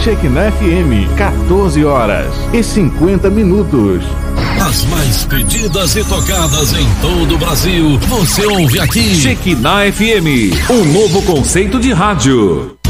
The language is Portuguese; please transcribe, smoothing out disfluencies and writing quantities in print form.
Shekinah FM, 14h50. As mais pedidas e tocadas em todo o Brasil, você ouve aqui. Shekinah FM, um novo conceito de rádio.